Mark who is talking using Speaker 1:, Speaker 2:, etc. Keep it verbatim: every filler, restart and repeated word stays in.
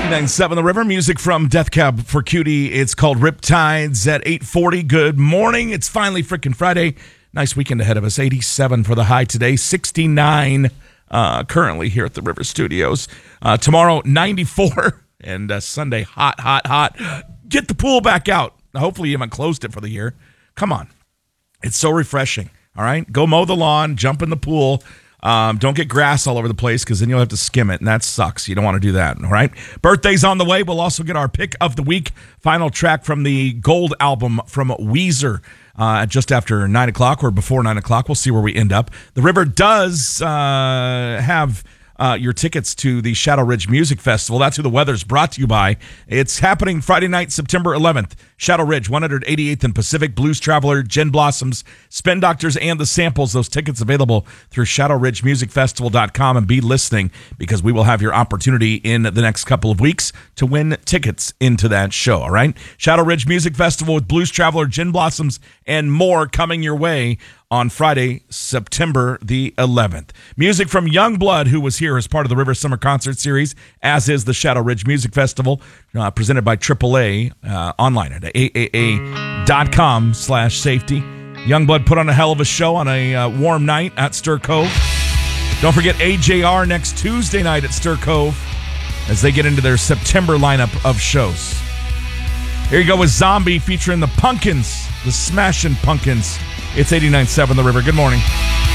Speaker 1: eighty-nine point seven The River, music from Death Cab for Cutie. It's called Riptides at eight forty. Good morning. It's finally freaking Friday. Nice weekend ahead of us. eighty-seven for the high today, sixty-nine uh, currently here at the River Studios. Uh, tomorrow, ninety-four, and uh, Sunday, hot, hot, hot. Get the pool back out. Hopefully you haven't closed it for the year. Come on. It's so refreshing, all right? Go mow the lawn, jump in the pool. Um, don't get grass all over the place because then you'll have to skim it, and that sucks. You don't want to do that, all right? Birthday's on the way. We'll also get our pick of the week, final track from the Gold album from Weezer uh, just after nine o'clock or before nine o'clock. We'll see where we end up. The River does uh, have uh, your tickets to the Shadow Ridge Music Festival. That's who the weather's brought to you by. It's happening Friday night, September eleventh. Shadow Ridge, one eighty-eighth and Pacific, Blues Traveler, Gin Blossoms, Spin Doctors, and The Samples. Those tickets available through shadow ridge music festival dot com, and be listening because we will have your opportunity in the next couple of weeks to win tickets into that show, all right? Shadow Ridge Music Festival with Blues Traveler, Gin Blossoms, and more coming your way on Friday, September the eleventh. Music from Youngblood, who was here as part of the River Summer Concert Series, as is the Shadow Ridge Music Festival, uh, presented by triple A, uh, online at A A A dot com slash safety. Youngblood put on a hell of a show on a uh, warm night at Stir Cove. Don't forget A J R next Tuesday night at Stir Cove as they get into their September lineup of shows. Here you go with Zombie featuring the Pumpkins, the Smashing Pumpkins. It's eighty-nine point seven The River. Good morning.